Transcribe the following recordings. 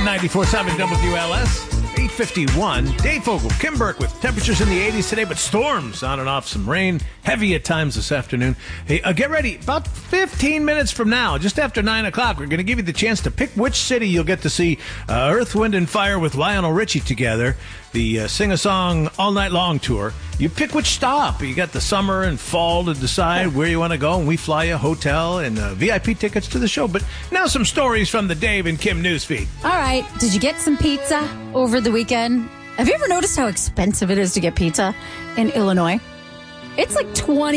94.7 WLS. 8:51. Dave Fogel, Kim Burke with temperatures in the 80s today, but storms on and off, some rain, heavy at times this afternoon. Hey, get ready. About 15 minutes from now, just after 9 o'clock, we're going to give you the chance to pick which city you'll get to see Earth, Wind, and Fire with Lionel Richie together. The Sing-A-Song All Night Long tour. You pick which stop. You got the summer and fall to decide where you want to go, and we fly you a hotel and VIP tickets to the show. But now some stories from the Dave and Kim newsfeed. All right. Did you get some pizza over the weekend? Have you ever noticed how expensive it is to get pizza in Illinois? It's like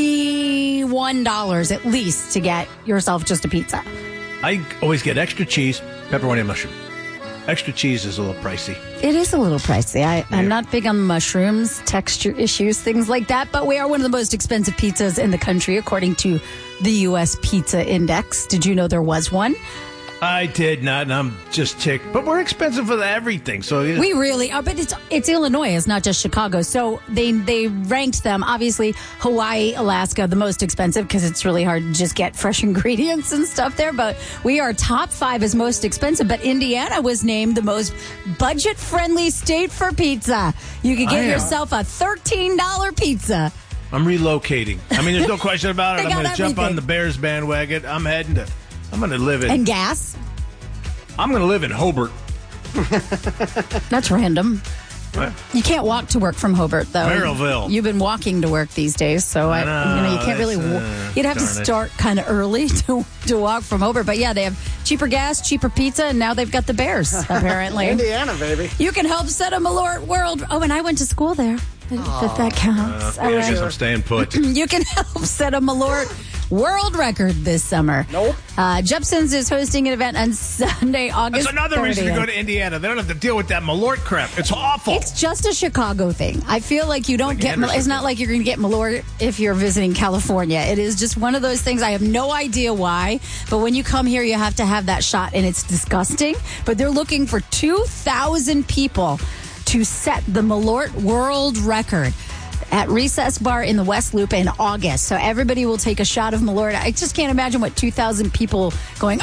$21 at least to get yourself just a pizza. I always get extra cheese, pepperoni, and mushroom. Extra cheese is a little pricey. It is a little pricey. I'm not big on mushrooms, texture issues, things like that, but we are one of the most expensive pizzas in the country, according to the U.S. Pizza Index. Did you know there was one? I did not, and I'm just ticked. But we're expensive for everything. So we really are, but it's Illinois. It's not just Chicago. So they ranked them, obviously, Hawaii, Alaska, the most expensive because it's really hard to just get fresh ingredients and stuff there. But we are top 5 as most expensive. But Indiana was named the most budget-friendly state for pizza. You could get yourself a $13 pizza. I'm relocating. I mean, there's no question about it. I'm going to jump on everything. the Bears bandwagon. I'm going to live in... And gas? I'm going to live in Hobart. That's random. What? You can't walk to work from Hobart, though. Merrillville. You've been walking to work these days, so you can't really. You'd have to start kind of early to walk from Hobart. But yeah, they have cheaper gas, cheaper pizza, and now they've got the Bears. Apparently, Indiana, baby. You can help set a Malort World. Oh, and I went to school there. If that counts. I guess I'm staying put. You can help set a Malort world record this summer. Nope. Jepson's is hosting an event on Sunday, August 30th. That's another reason to go to Indiana. They don't have to deal with that Malort crap. It's awful. It's just a Chicago thing. I feel like you don't get... It's not like you're going to get Malort if you're visiting California. It is just one of those things. I have no idea why, but when you come here, you have to have that shot, and it's disgusting. But they're looking for 2,000 people to set the Malort world record at Recess Bar in the West Loop in August. So everybody will take a shot of Malort. I just can't imagine what 2,000 people going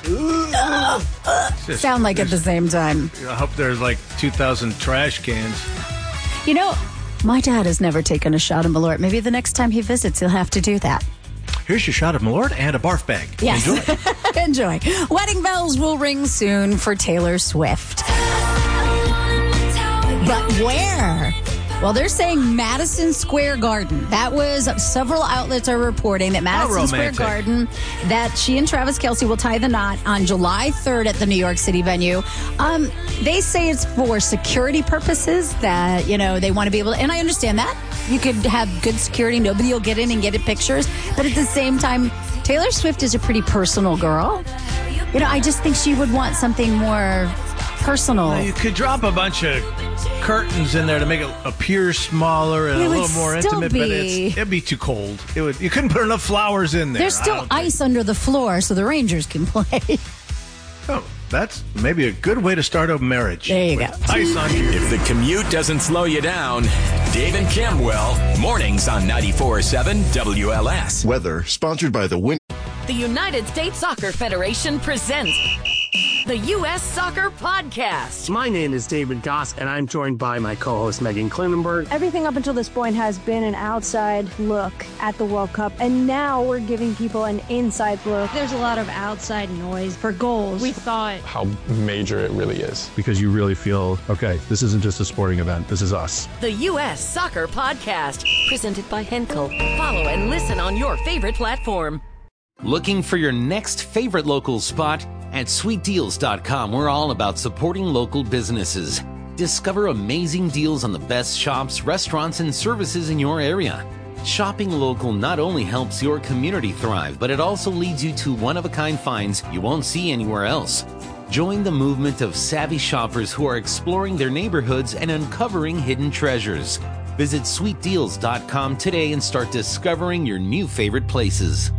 sound like at the same time. I hope there's like 2,000 trash cans. You know, my dad has never taken a shot of Malort. Maybe the next time he visits, he'll have to do that. Here's your shot of Malort and a barf bag. Yes. Enjoy. Enjoy. Wedding bells will ring soon for Taylor Swift. But where? Well, they're saying Madison Square Garden. That was several outlets are reporting that Madison Square Garden, that she and Travis Kelce will tie the knot on July 3rd at the New York City venue. They say it's for security purposes that, they want to be able to, and I understand that. You could have good security. Nobody will get in and get pictures. But at the same time, Taylor Swift is a pretty personal girl. I just think she would want something more personal. Well, you could drop a bunch of curtains in there to make it appear smaller and a little more intimate, but it'd be too cold. You couldn't put enough flowers in there. There's still ice under the floor so the Rangers can play. Oh, that's maybe a good way to start a marriage. There you go. Ice on you. If the commute doesn't slow you down, Dave and Kim will. Mornings on 94.7 WLS. Weather sponsored by the The United States Soccer Federation presents the U.S. Soccer Podcast. My name is David Goss, and I'm joined by my co-host Megan Klinenberg. Everything up until this point has been an outside look at the World Cup, and now we're giving people an inside look. There's a lot of outside noise for goals. We thought how major it really is. Because you really feel, okay, this isn't just a sporting event. This is us. The U.S. Soccer Podcast, presented by Henkel. Follow and listen on your favorite platform. Looking for your next favorite local spot? At SweetDeals.com, we're all about supporting local businesses. Discover amazing deals on the best shops, restaurants, and services in your area. Shopping local not only helps your community thrive, but it also leads you to one-of-a-kind finds you won't see anywhere else. Join the movement of savvy shoppers who are exploring their neighborhoods and uncovering hidden treasures. Visit SweetDeals.com today and start discovering your new favorite places.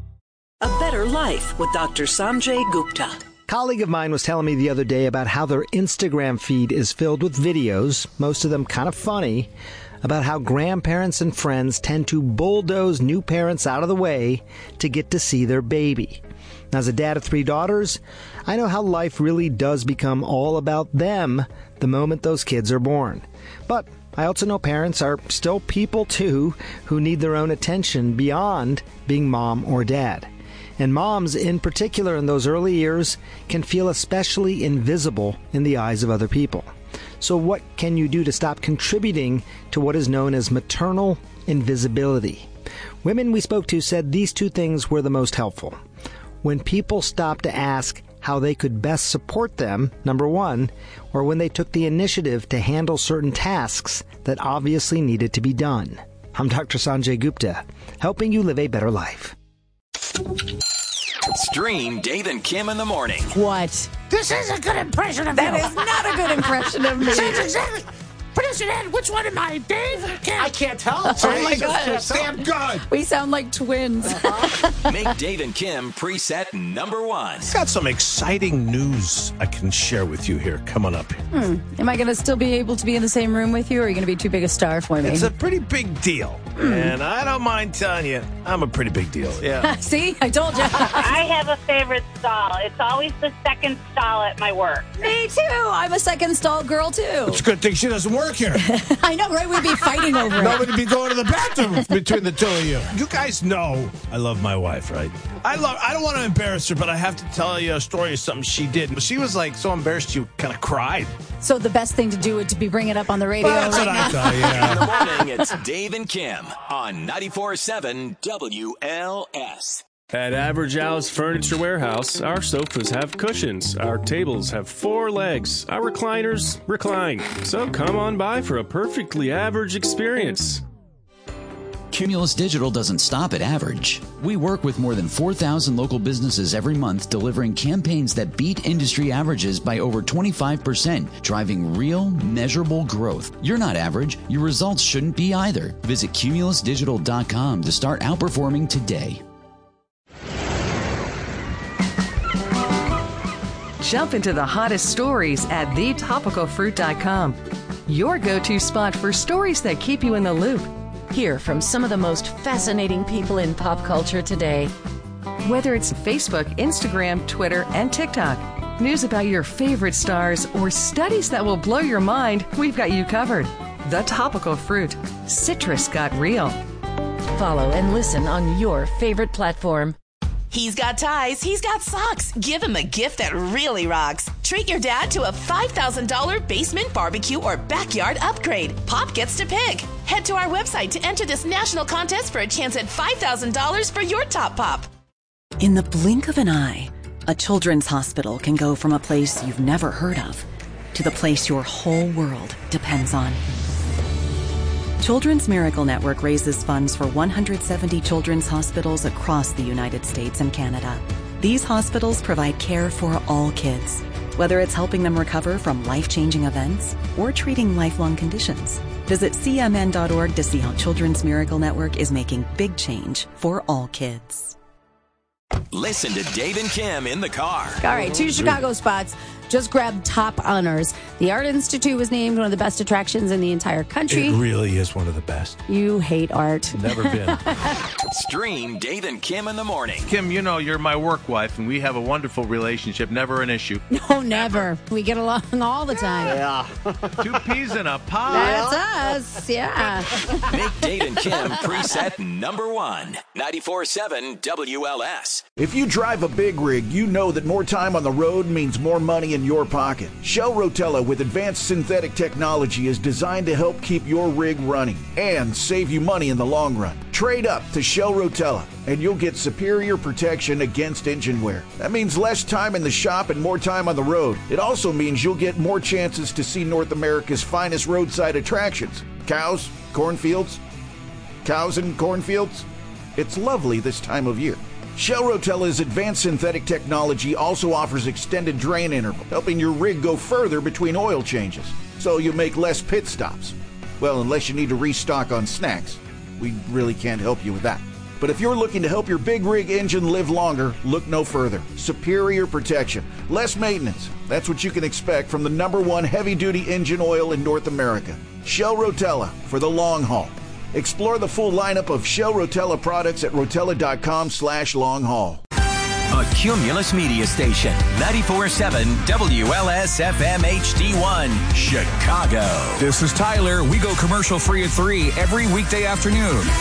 A Better Life with Dr. Sanjay Gupta. A colleague of mine was telling me the other day about how their Instagram feed is filled with videos, most of them kind of funny, about how grandparents and friends tend to bulldoze new parents out of the way to get to see their baby. As a dad of 3 daughters, I know how life really does become all about them the moment those kids are born. But I also know parents are still people too who need their own attention beyond being mom or dad. And moms, in particular in those early years, can feel especially invisible in the eyes of other people. So what can you do to stop contributing to what is known as maternal invisibility? Women we spoke to said these 2 things were the most helpful. When people stopped to ask how they could best support them, number 1, or when they took the initiative to handle certain tasks that obviously needed to be done. I'm Dr. Sanjay Gupta, helping you live a better life. Stream Dave and Kim in the morning. What? This is a good impression of That you. is not a good impression of me. That's exactly. Producer Ed, which one am I? Dave? Kim? I can't tell. Oh my God. Damn good. We sound like twins. Make Dave and Kim preset number 1. I've got some exciting news I can share with you here coming up. Am I going to still be able to be in the same room with you, or are you going to be too big a star for me? It's a pretty big deal. And I don't mind telling you, I'm a pretty big deal. Yeah. See? I told you. I have a favorite stall. It's always the second stall at my work. Me too. I'm a second stall girl too. It's a good thing she doesn't work here. I know, right? We'd be fighting over it. Nobody be going to the bathroom between the 2 of you. You guys know I love my wife, right? I don't want to embarrass her, but I have to tell you a story of something she did. She was like so embarrassed she kind of cried. So the best thing to do would to be bring it up on the radio. That's what I thought, yeah. In the morning, it's Dave and Kim on 94.7 WLS. At Average Al's Furniture Warehouse, our sofas have cushions, our tables have 4 legs, our recliners recline. So come on by for a perfectly average experience. Cumulus Digital doesn't stop at average. We work with more than 4,000 local businesses every month, delivering campaigns that beat industry averages by over 25%, driving real, measurable growth. You're not average. Your results shouldn't be either. Visit cumulusdigital.com to start outperforming today. Jump into the hottest stories at thetopicalfruit.com. Your go-to spot for stories that keep you in the loop. Hear from some of the most fascinating people in pop culture today. Whether it's Facebook, Instagram, Twitter, and TikTok, news about your favorite stars, or studies that will blow your mind, we've got you covered. The Topical Fruit. Citrus got real. Follow and listen on your favorite platform. He's got ties, he's got socks. Give him a gift that really rocks. Treat your dad to a $5,000 basement barbecue or backyard upgrade. Pop gets to pick. Head to our website to enter this national contest for a chance at $5,000 for your top pop. In the blink of an eye, a children's hospital can go from a place you've never heard of to the place your whole world depends on. Children's Miracle Network raises funds for 170 children's hospitals across the United States and Canada. These hospitals provide care for all kids, whether it's helping them recover from life-changing events or treating lifelong conditions. Visit cmn.org to see how Children's Miracle Network is making big change for all kids. Listen to Dave and Kim in the car. All right, 2 Chicago spots just grabbed top honors. The Art Institute was named one of the best attractions in the entire country. It really is one of the best. You hate art. Never been. Stream Dave and Kim in the morning. Kim, you know you're my work wife, and we have a wonderful relationship. Never an issue. No, never. We get along all the time. Yeah. 2 peas in a pod. That's us. Yeah. Make Dave and Kim preset number 1. 94.7 WLS. If you drive a big rig, you know that more time on the road means more money in your pocket. Shell Rotella with advanced synthetic technology is designed to help keep your rig running and save you money in the long run. Trade up to Shell Rotella and you'll get superior protection against engine wear. That means less time in the shop and more time on the road. It also means you'll get more chances to see North America's finest roadside attractions. Cows, cornfields, cows and cornfields. It's lovely this time of year. Shell Rotella's advanced synthetic technology also offers extended drain interval, helping your rig go further between oil changes, so you make less pit stops. Well, unless you need to restock on snacks. We really can't help you with that. But if you're looking to help your big rig engine live longer, look no further. Superior protection, less maintenance. That's what you can expect from the #1 heavy-duty engine oil in North America. Shell Rotella for the long haul. Explore the full lineup of Shell Rotella products at rotella.com/long haul. a Cumulus media station. 94.7 WLS FM HD1, Chicago. This is Tyler. We go commercial free at 3 every weekday afternoon.